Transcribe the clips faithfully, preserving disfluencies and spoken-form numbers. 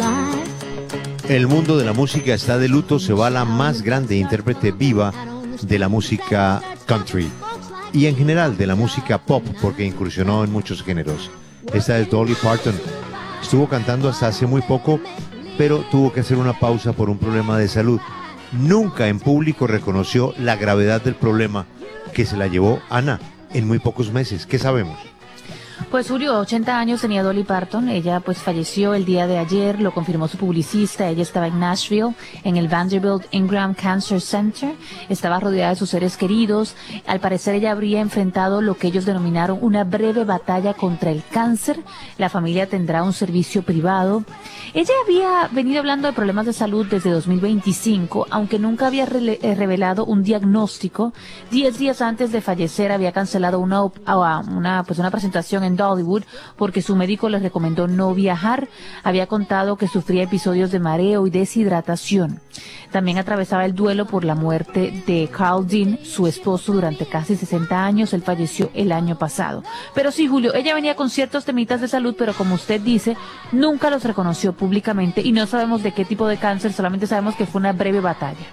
El mundo de la música está de luto, se va la más grande intérprete viva de la música country y en general de la música pop, porque incursionó en muchos géneros. Esta es Dolly Parton. Estuvo cantando hasta hace muy poco, pero tuvo que hacer una pausa por un problema de salud. Nunca en público reconoció la gravedad del problema que se la llevó Ana en muy pocos meses. ¿Qué sabemos? Pues Julio, ochenta años tenía Dolly Parton. Ella pues falleció el día de ayer, lo confirmó su publicista. Ella estaba en Nashville, en el Vanderbilt Ingram Cancer Center. Estaba rodeada de sus seres queridos. Al parecer ella habría enfrentado lo que ellos denominaron una breve batalla contra el cáncer. La familia tendrá un servicio privado. Ella había venido hablando de problemas de salud desde dos mil veinticinco, aunque nunca había re- revelado un diagnóstico. Diez días antes de fallecer había cancelado una, una, pues una presentación en Dollywood porque su médico le recomendó no viajar. Había contado que sufría episodios de mareo y deshidratación. También atravesaba el duelo por la muerte de Carl Dean, su esposo, durante casi sesenta años. Él falleció el año pasado. Pero sí, Julio, ella venía con ciertos temitas de salud, pero como usted dice, nunca los reconoció públicamente y no sabemos de qué tipo de cáncer, solamente sabemos que fue una breve batalla.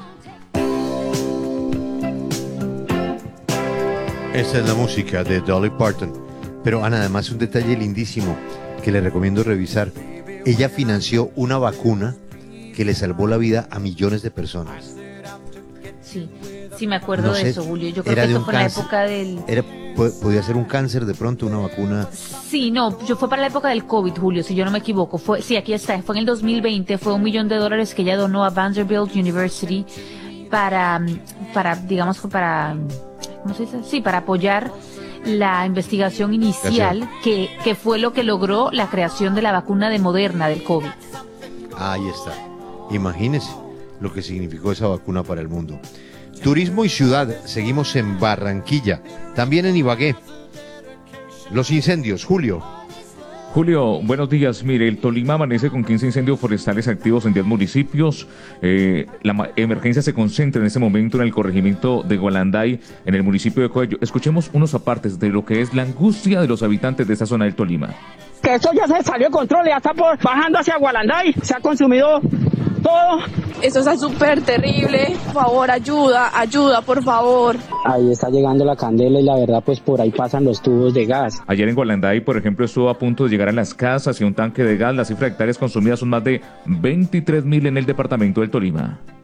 Esta es la música de Dolly Parton. Pero Ana, además un detalle lindísimo que le recomiendo revisar. Ella financió una vacuna que le salvó la vida a millones de personas. Sí, sí me acuerdo no de sé, eso, Julio. Yo creo que esto fue en la época del... Era, podía ser un cáncer de pronto, una vacuna. Sí, no, yo fue para la época del COVID, Julio, si yo no me equivoco. Fue, sí, aquí está, fue en el dos mil veinte, fue un millón de dólares que ella donó a Vanderbilt University para, para, digamos, para, ¿cómo se dice? Sí, para apoyar la investigación inicial que, que fue lo que logró la creación de la vacuna de Moderna del COVID. Ahí está. Imagínese lo que significó esa vacuna para el mundo. Turismo y ciudad, seguimos en Barranquilla, también en Ibagué. Los incendios, Julio. Julio, buenos días. Mire, el Tolima amanece con quince incendios forestales activos en diez municipios. Eh, la ma- emergencia se concentra en este momento en el corregimiento de Gualanday, en el municipio de Coello. Escuchemos unos apartes de lo que es la angustia de los habitantes de esta zona del Tolima. Que eso ya se salió de control, ya está por, bajando hacia Gualanday, se ha consumido todo. Eso está súper terrible. Por favor, ayuda, ayuda, por favor. Ahí está llegando la candela y la verdad pues por ahí pasan los tubos de gas. Ayer en Gualanday, por ejemplo, estuvo a punto de llegar a las casas y un tanque de gas. La cifra de hectáreas consumidas son más de veintitrés mil en el departamento del Tolima.